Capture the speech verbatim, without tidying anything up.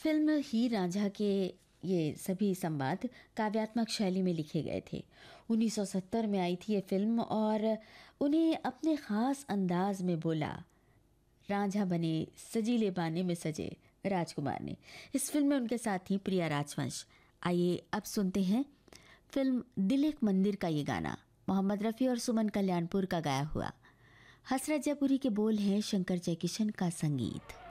Film हीर रांझा के ये सभी संवाद काव्यात्मक शैली में लिखे गए थे। उन्नीस सौ सत्तर में आई थी ये फिल्म और उन्हें अपने ख़ास अंदाज में बोला रांझा बने सजीले बाने में सजे राजकुमार ने। इस फिल्म में उनके साथ थी प्रिया राजवंश। आइए अब सुनते हैं फिल्म दिल एक मंदिर का ये गाना, मोहम्मद रफ़ी और सुमन कल्याणपुर का गाया हुआ। हसरत जयपुरी के बोल हैं, शंकर जयकिशन का संगीत।